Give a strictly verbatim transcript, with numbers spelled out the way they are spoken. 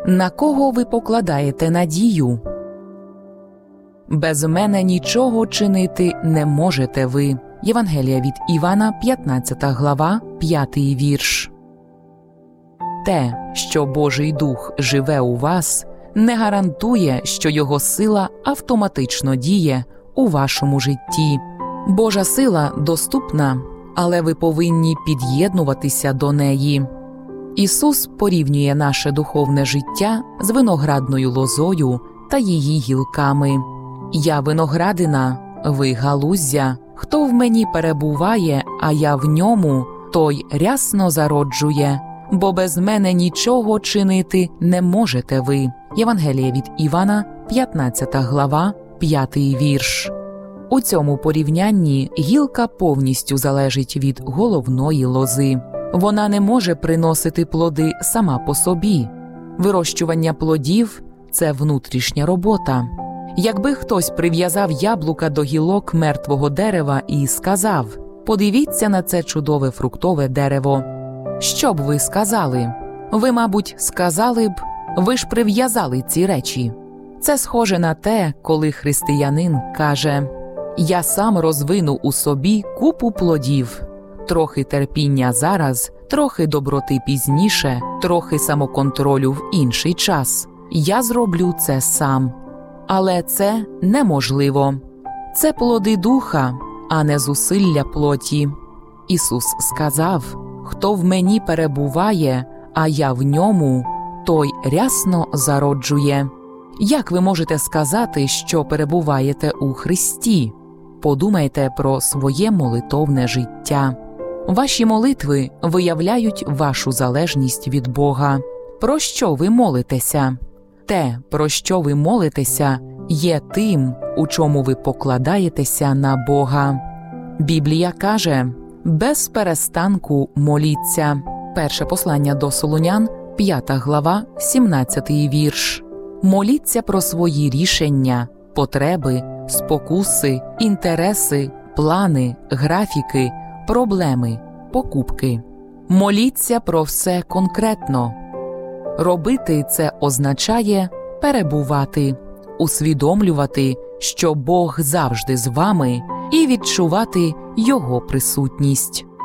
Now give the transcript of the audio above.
На кого ви покладаєте надію? Без мене нічого чинити не можете ви. Євангелія від Івана, п'ятнадцята глава, п'ятий вірш. Те, що Божий Дух живе у вас, не гарантує, що Його сила автоматично діє у вашому житті. Божа сила доступна, але ви повинні під'єднуватися до неї. Ісус порівнює наше духовне життя з виноградною лозою та її гілками. «Я виноградина, ви галуздя. Хто в мені перебуває, а я в ньому, той рясно зароджує, бо без мене нічого чинити не можете ви». Євангелія від Івана, п'ятнадцята глава, п'ятий вірш. У цьому порівнянні гілка повністю залежить від головної лози. Вона не може приносити плоди сама по собі. Вирощування плодів – це внутрішня робота. Якби хтось прив'язав яблука до гілок мертвого дерева і сказав: «Подивіться на це чудове фруктове дерево», що б ви сказали? Ви, мабуть, сказали б: «Ви ж прив'язали ці речі». Це схоже на те, коли християнин каже: «Я сам розвину у собі купу плодів. Трохи терпіння зараз, трохи доброти пізніше, трохи самоконтролю в інший час. Я зроблю це сам». Але це неможливо. Це плоди духа, а не зусилля плоті. Ісус сказав: «Хто в мені перебуває, а я в ньому, той рясно зароджує». Як ви можете сказати, що перебуваєте у Христі? Подумайте про своє молитовне життя. Ваші молитви виявляють вашу залежність від Бога. Про що ви молитеся? Те, про що ви молитеся, є тим, у чому ви покладаєтеся на Бога. Біблія каже: «Без перестанку моліться». Перше послання до Солунян, п'ята глава, сімнадцятий вірш. Моліться про свої рішення, потреби, спокуси, інтереси, плани, графіки, проблеми, покупки. Моліться про все конкретно. Робити це означає перебувати, усвідомлювати, що Бог завжди з вами, і відчувати Його присутність.